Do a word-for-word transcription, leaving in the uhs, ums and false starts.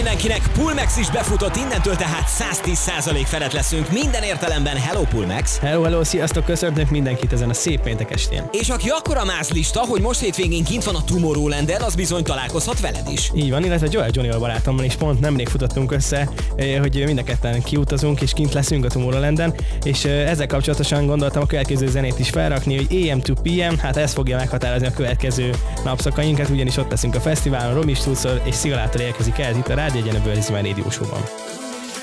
mindenkinek! Pulmax is befutott, innentől tehát száztíz százalék felett leszünk minden értelemben. Hello Pulmax! Hello, hello, sziasztok, köszöntök mindenkit ezen a szép péntek estén. És aki akkora mázlista, hogy most hétvégén kint van a Tomorrowlanden, az bizony találkozhat veled is. Így van, illetve Joel Johnny-val barátommal is pont nemrég futottunk össze, hogy mind a ketten kiutazunk és kint leszünk a Tomorrowlanden, és ezzel kapcsolatosan gondoltam a következő zenét is felrakni, hogy á em to pé em, hát ez fogja meghatározni a következő napszakainkat, ugyanis ott leszünk a fesztiválon, Romy Stulzor és Szigalától érkezik el itt a Rádió Egyen a Bőrzi Radio Show-ban.